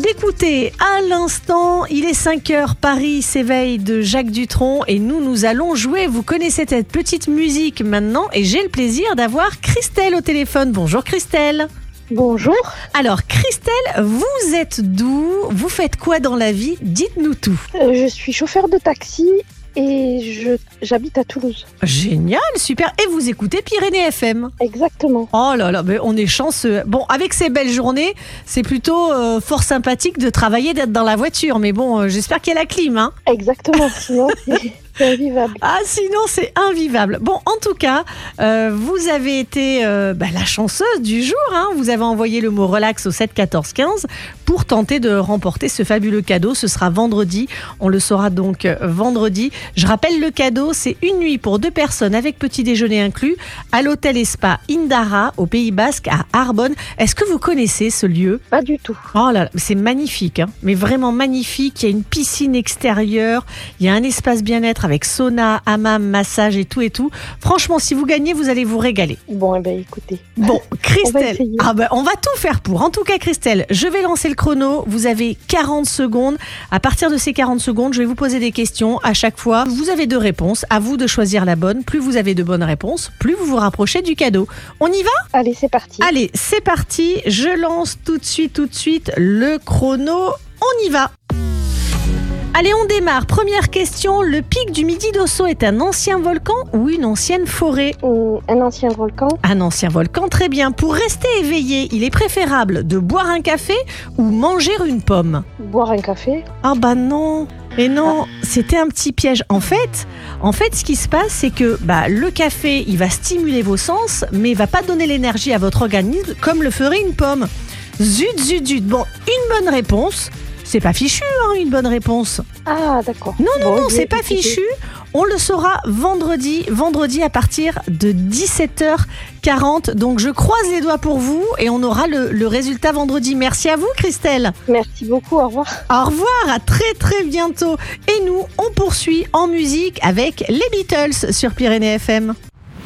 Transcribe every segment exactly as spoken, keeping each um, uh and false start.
d'écouter à l'instant, il est cinq heures, Paris s'éveille de Jacques Dutronc et nous, nous allons jouer. Vous connaissez cette petite musique maintenant et j'ai le plaisir d'avoir Christelle au téléphone. Bonjour Christelle. Bonjour. Alors Christelle, vous êtes d'où? Vous faites quoi dans la vie? Dites-nous tout. Euh, je suis chauffeur de taxi et je, j'habite à Toulouse. Génial, super. Et vous écoutez Pyrénées F M? Exactement. Oh là là, mais on est chanceux. Bon, avec ces belles journées, c'est plutôt euh, fort sympathique de travailler, d'être dans la voiture. Mais bon, euh, j'espère qu'il y a la clim, hein. Exactement, sinon c'est, c'est invivable. Ah, sinon c'est invivable. Bon, en tout cas, euh, vous avez été euh, bah, la chanceuse du jour, hein. Vous avez envoyé le mot relax au sept quatorze quinze pour tenter de remporter ce fabuleux cadeau. Ce sera vendredi. On le saura donc euh, vendredi. Je rappelle le cadeau, c'est une nuit pour deux personnes avec petit déjeuner inclus à l'hôtel et spa Indara au Pays Basque à Arbonne. Est-ce que vous connaissez ce lieu? Pas du tout. Oh là là, c'est magnifique, hein, mais vraiment magnifique. Il y a une piscine extérieure, il y a un espace bien-être avec sauna, hammam, massage et tout et tout. Franchement, si vous gagnez, vous allez vous régaler. Bon, eh ben écoutez. Bon, Christelle, on va, ah ben, on va tout faire pour. En tout cas, Christelle, je vais lancer le chrono. Vous avez quarante secondes. À partir de ces quarante secondes, je vais vous poser des questions à chaque fois. Vous avez deux réponses. À vous de choisir la bonne. Plus vous avez de bonnes réponses, plus vous vous rapprochez du cadeau. On y va? Allez, c'est parti. Allez, c'est parti. Je lance tout de suite, tout de suite le chrono. On y va. Allez, on démarre. Première question. Le pic du Midi d'Ossau est un ancien volcan ou une ancienne forêt? Hum, un ancien volcan. Un ancien volcan, très bien. Pour rester éveillé, il est préférable de boire un café ou manger une pomme? Boire un café. Ah bah non. Et non, c'était un petit piège. En fait, en fait, ce qui se passe, c'est que bah, le café, il va stimuler vos sens, mais il va pas donner l'énergie à votre organisme comme le ferait une pomme. Zut, zut, zut. Bon, une bonne réponse. C'est pas fichu, hein, une bonne réponse. Ah, d'accord. Non, non, bon, non, c'est pas fichu. On le saura vendredi, vendredi à partir de dix-sept heures quarante. Donc, je croise les doigts pour vous et on aura le, le résultat vendredi. Merci à vous, Christelle. Merci beaucoup, au revoir. Au revoir, à très très bientôt. Et nous, on poursuit en musique avec les Beatles sur Pyrénées F M.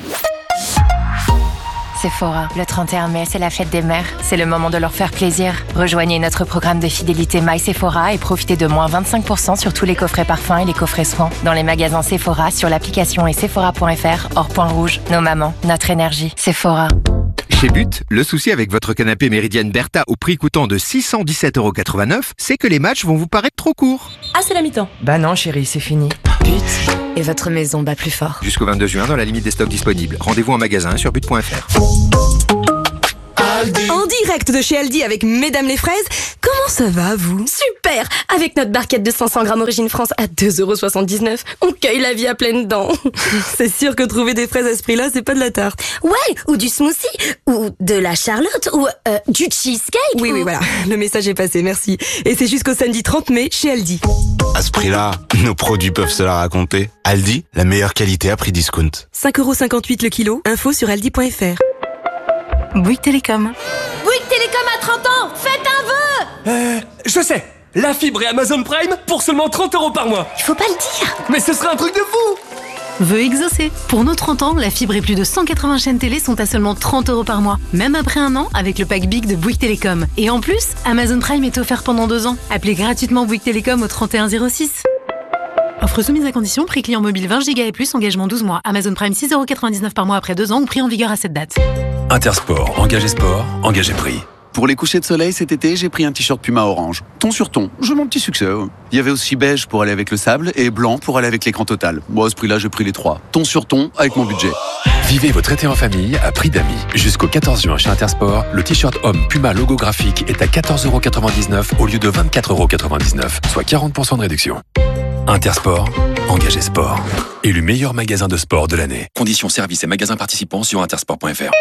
Sephora, le trente et un mai, c'est la fête des mères. C'est le moment de leur faire plaisir. Rejoignez notre programme de fidélité My Sephora et profitez de moins vingt-cinq pour cent sur tous les coffrets parfums et les coffrets soins. Dans les magasins Sephora, sur l'application et sephora point f r, hors point rouge. Nos mamans, notre énergie. Sephora. Chez But, le souci avec votre canapé Méridienne Bertha au prix coûtant de six cent dix-sept euros quatre-vingt-neuf, c'est que les matchs vont vous paraître trop courts. Ah, c'est la mi-temps. Bah non chérie, c'est fini. But, et votre maison bat plus fort. Jusqu'au vingt-deux juin, dans la limite des stocks disponibles. Rendez-vous en magasin sur but point f r. En direct de chez Aldi avec Mesdames les fraises. Comment ça va, vous? Super! Avec notre barquette de cinq cents grammes Origine France à deux euros soixante-dix-neuf, on cueille la vie à pleines dents. C'est sûr que trouver des fraises à ce prix-là, c'est pas de la tarte. Ouais, ou du smoothie, ou de la charlotte, ou euh, du cheesecake. Oui, ou... oui, voilà. Le message est passé, merci. Et c'est jusqu'au samedi trente mai chez Aldi. À ce prix-là, nos produits peuvent se la raconter. Aldi, la meilleure qualité à prix discount. cinq euros cinquante-huit le kilo, info sur aldi point f r. Bouygues Télécom. Bouygues Télécom à trente ans, faites un vœu! Euh, je sais. La fibre et Amazon Prime pour seulement trente euros par mois. Il faut pas le dire. Mais ce serait un truc de fou. Vœu exaucé. Pour nos trente ans, la fibre et plus de cent quatre-vingts chaînes télé sont à seulement trente euros par mois. Même après un an, avec le pack Big de Bouygues Télécom. Et en plus, Amazon Prime est offert pendant deux ans. Appelez gratuitement Bouygues Télécom au trente et un zéro six. Offre soumise à condition, prix client mobile vingt giga et plus, engagement douze mois. Amazon Prime six euros quatre-vingt-dix-neuf par mois après deux ans ou prix en vigueur à cette date. Intersport, engagé sport, engagé prix. Pour les couchers de soleil cet été, j'ai pris un t-shirt Puma orange. Ton sur ton, j'ai mon petit succès. Il y avait aussi beige pour aller avec le sable et blanc pour aller avec l'écran total. Bon, à ce prix-là, j'ai pris les trois. Ton sur ton avec mon budget. Vivez votre été en famille à prix d'amis. Jusqu'au quatorze juin chez Intersport, le t-shirt homme Puma logo graphique est à quatorze euros quatre-vingt-dix-neuf au lieu de vingt-quatre euros quatre-vingt-dix-neuf, soit quarante pour cent de réduction. Intersport, engagé sport. Élu meilleur magasin de sport de l'année. Conditions, services et magasins participants sur intersport point f r.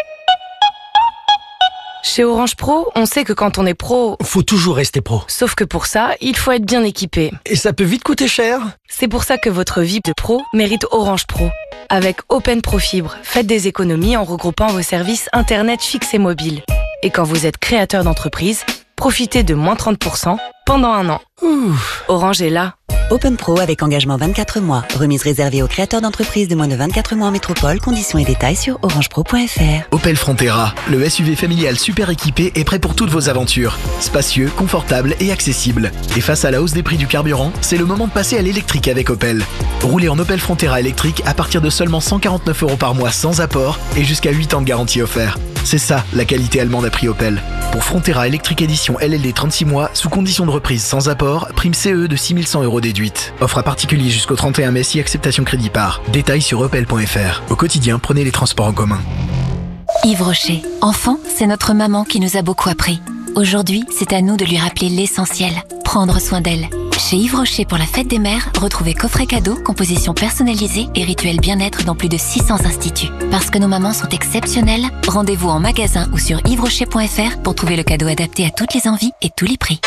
Chez Orange Pro, on sait que quand on est pro... Faut toujours rester pro. Sauf que pour ça, il faut être bien équipé. Et ça peut vite coûter cher. C'est pour ça que votre vie de pro mérite Orange Pro. Avec Open Pro Fibre, faites des économies en regroupant vos services Internet fixe et mobile. Et quand vous êtes créateur d'entreprise, profitez de moins trente pour cent pendant un an. Ouf. Orange est là. Open Pro avec engagement vingt-quatre mois. Remise réservée aux créateurs d'entreprises de moins de vingt-quatre mois en métropole. Conditions et détails sur orangepro point f r. Opel Frontera, le S U V familial super équipé est prêt pour toutes vos aventures. Spacieux, confortable et accessible. Et face à la hausse des prix du carburant, c'est le moment de passer à l'électrique avec Opel. Roulez en Opel Frontera électrique à partir de seulement cent quarante-neuf euros par mois sans apport et jusqu'à huit ans de garantie offert. C'est ça, la qualité allemande à prix Opel. Pour Frontera électrique édition L L D trente-six mois, sous condition de reprise sans apport, prime C E de six mille cent euros déduite. Offre à particulier jusqu'au trente et un mai si acceptation crédit par. Détails sur opel point f r. Au quotidien, prenez les transports en commun. Yves Rocher. Enfant, c'est notre maman qui nous a beaucoup appris. Aujourd'hui, c'est à nous de lui rappeler l'essentiel. Prendre soin d'elle. Chez Yves Rocher pour la fête des mères, retrouvez coffret cadeau, composition personnalisée et rituel bien-être dans plus de six cents instituts. Parce que nos mamans sont exceptionnelles, rendez-vous en magasin ou sur yves rocher point f r pour trouver le cadeau adapté à toutes les envies et tous les prix.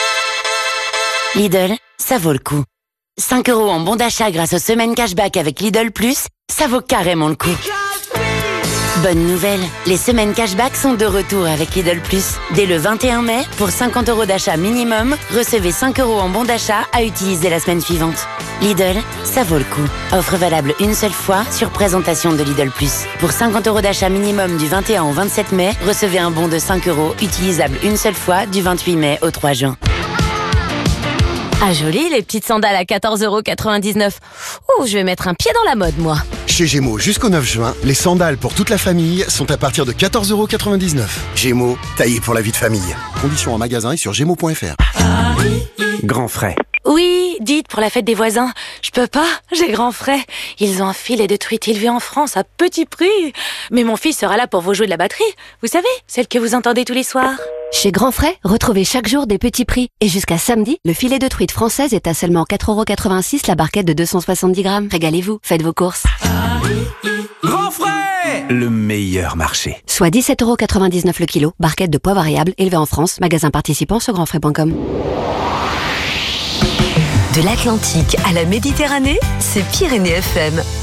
Lidl, ça vaut le coup. cinq euros en bon d'achat grâce aux semaines cashback avec Lidl Plus, ça vaut carrément le coup. Bonne nouvelle, les semaines cashback sont de retour avec Lidl Plus. Dès le vingt et un mai, pour cinquante euros d'achat minimum, recevez cinq euros en bon d'achat à utiliser la semaine suivante. Lidl, ça vaut le coup. Offre valable une seule fois sur présentation de Lidl Plus. Pour cinquante euros d'achat minimum du vingt et un au vingt-sept mai, recevez un bon de cinq euros utilisable une seule fois du vingt-huit mai au trois juin. Ah joli, les petites sandales à quatorze euros quatre-vingt-dix-neuf. Ouh, je vais mettre un pied dans la mode, moi. Chez Gémeaux, jusqu'au neuf juin, les sandales pour toute la famille sont à partir de quatorze euros quatre-vingt-dix-neuf. Gémeaux, taillé pour la vie de famille. Conditions en magasin et sur gémeaux point f r. Grand frais. Oui, dites pour la fête des voisins. Je peux pas, j'ai grand frais. Ils ont un filet de truite élevé en France à petit prix. Mais mon fils sera là pour vous jouer de la batterie. Vous savez, celle que vous entendez tous les soirs. Chez Grand Frais, retrouvez chaque jour des petits prix. Et jusqu'à samedi, le filet de truite française est à seulement quatre euros quatre-vingt-six la barquette de deux cent soixante-dix grammes. Régalez-vous, faites vos courses. Grand Frais, le meilleur marché. Soit dix-sept euros quatre-vingt-dix-neuf le kilo, barquette de pois variable élevée en France, magasin participant sur grand frais point com. De l'Atlantique à la Méditerranée, c'est Pyrénées F M.